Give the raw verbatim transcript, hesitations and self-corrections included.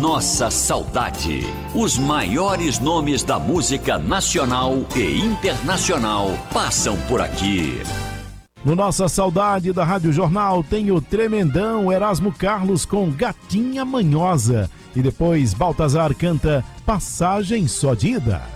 Nossa Saudade. Os maiores nomes da música nacional e internacional passam por aqui. No Nossa Saudade da Rádio Jornal tem o tremendão Erasmo Carlos com Gatinha Manhosa. E depois Baltazar canta Passagem Só de Ida.